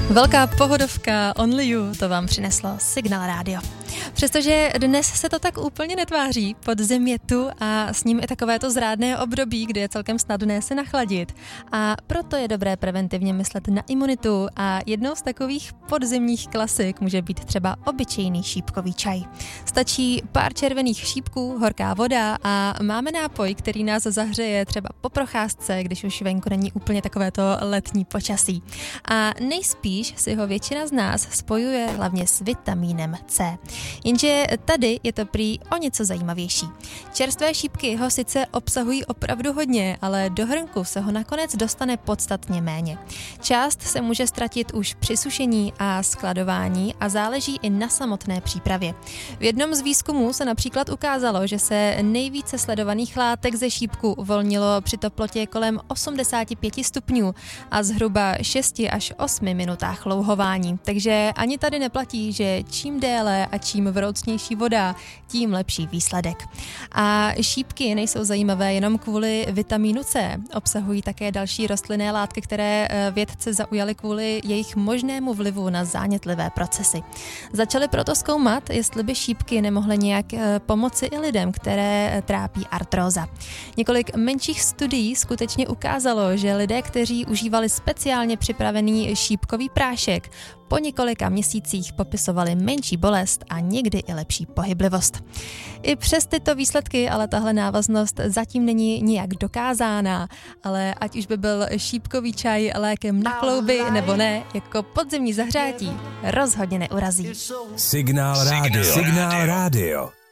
Velká pohodovka Only You, to vám přineslo Signál Rádio. Přestože dnes se to tak úplně netváří, podzim je tu a s ním i takovéto zrádné období, kdy je celkem snadné se nachladit. A proto je dobré preventivně myslet na imunitu a jednou z takových podzimních klasik může být třeba obyčejný šípkový čaj. Stačí pár červených šípků, horká voda a máme nápoj, který nás zahřeje třeba po procházce, když už venku není úplně takovéto letní počasí. A nejspíš si ho většina z nás spojuje hlavně s vitamínem C. Jenže tady je to prý o něco zajímavější. Čerstvé šípky ho sice obsahují opravdu hodně, ale do hrnku se ho nakonec dostane podstatně méně. Část se může ztratit už při sušení a skladování a záleží i na samotné přípravě. V jednom z výzkumů se například ukázalo, že se nejvíce sledovaných látek ze šípku uvolnilo při teplotě kolem 85 stupňů a zhruba 6 až 8 minutách louhování. Takže ani tady neplatí, že čím déle a čím vroucnější voda, tím lepší výsledek. A šípky nejsou zajímavé jenom kvůli vitamínu C. Obsahují také další rostlinné látky, které vědce zaujaly kvůli jejich možnému vlivu na zánětlivé procesy. Začali proto zkoumat, jestli by šípky nemohly nějak pomoci i lidem, které trápí artróza. Několik menších studií skutečně ukázalo, že lidé, kteří užívali speciálně připravený šípkový prášek, po několika měsících popisovali menší bolest a někdy i lepší pohyblivost. I přes tyto výsledky ale tahle návaznost zatím není nijak dokázána, ale ať už by byl šípkový čaj lékem na klouby nebo ne, jako podzimní zahřátí rozhodně neurazí. Signál Rádio.